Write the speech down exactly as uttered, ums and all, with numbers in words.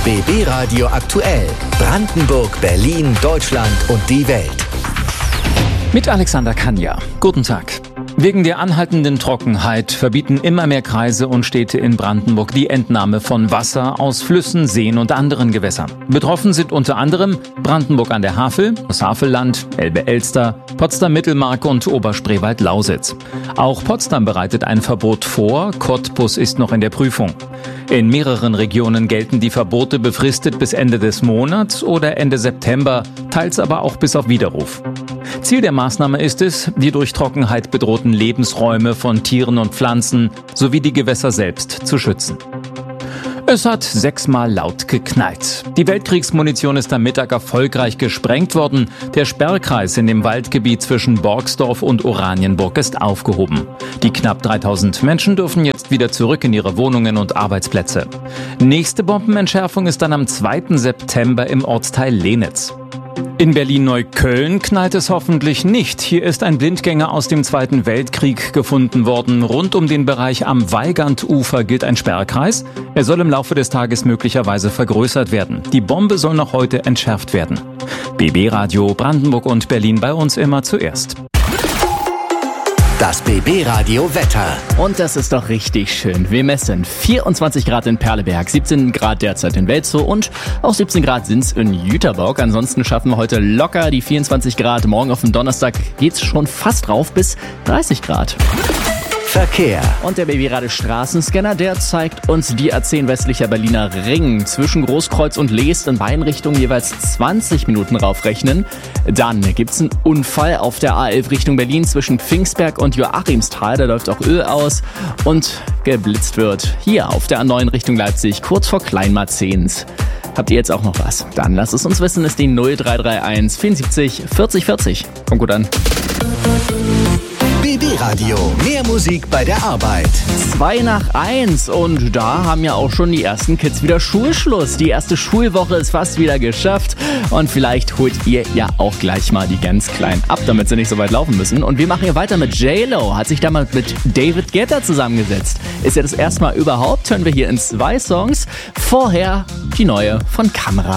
B B Radio aktuell. Brandenburg, Berlin, Deutschland und die Welt. Mit Alexander Kanja. Guten Tag. Wegen der anhaltenden Trockenheit verbieten immer mehr Kreise und Städte in Brandenburg die Entnahme von Wasser aus Flüssen, Seen und anderen Gewässern. Betroffen sind unter anderem Brandenburg an der Havel, das Havelland, Elbe-Elster, Potsdam-Mittelmark und Oberspreewald-Lausitz. Auch Potsdam bereitet ein Verbot vor, Cottbus ist noch in der Prüfung. In mehreren Regionen gelten die Verbote befristet bis Ende des Monats oder Ende September, teils aber auch bis auf Widerruf. Ziel der Maßnahme ist es, die durch Trockenheit bedrohten Lebensräume von Tieren und Pflanzen sowie die Gewässer selbst zu schützen. Es hat sechsmal laut geknallt. Die Weltkriegsmunition ist am Mittag erfolgreich gesprengt worden. Der Sperrkreis in dem Waldgebiet zwischen Borgsdorf und Oranienburg ist aufgehoben. Die knapp dreitausend Menschen dürfen jetzt wieder zurück in ihre Wohnungen und Arbeitsplätze. Nächste Bombenentschärfung ist dann am zweiten September im Ortsteil Lenitz. In Berlin-Neukölln knallt es hoffentlich nicht. Hier ist ein Blindgänger aus dem Zweiten Weltkrieg gefunden worden. Rund um den Bereich am Weigandufer gilt ein Sperrkreis. Er soll im Laufe des Tages möglicherweise vergrößert werden. Die Bombe soll noch heute entschärft werden. B B Radio Brandenburg und Berlin bei uns immer zuerst. Das B B Radio Wetter. Und das ist doch richtig schön. Wir messen vierundzwanzig Grad in Perleberg, siebzehn Grad derzeit in Welzow und auch siebzehn Grad sind's in Jüterbock. Ansonsten schaffen wir heute locker die vierundzwanzig Grad. Morgen auf dem Donnerstag geht's schon fast rauf bis dreißig Grad. Verkehr. Und der B B Radio Straßenscanner, der zeigt uns die A zehn westlicher Berliner Ring. Zwischen Großkreuz und Leest in beiden Richtungen jeweils zwanzig Minuten raufrechnen. Dann gibt's einen Unfall auf der A elf Richtung Berlin zwischen Pfingstberg und Joachimsthal. Da läuft auch Öl aus und geblitzt wird hier auf der A neun Richtung Leipzig, kurz vor Kleinmarzens. Habt ihr jetzt auch noch was? Dann lasst es uns wissen, ist die null drei drei eins vierundsiebzig vierzig vierzig. Kommt gut an. B B Radio, mehr Musik bei der Arbeit. Zwei nach eins und da haben ja auch schon die ersten Kids wieder Schulschluss. Die erste Schulwoche ist fast wieder geschafft und vielleicht holt ihr ja auch gleich mal die ganz Kleinen ab, damit sie nicht so weit laufen müssen. Und wir machen hier weiter mit J-Lo, hat sich damals mit David Guetta zusammengesetzt. Ist ja das erste Mal überhaupt, hören wir hier in zwei Songs. Vorher die neue von Camera.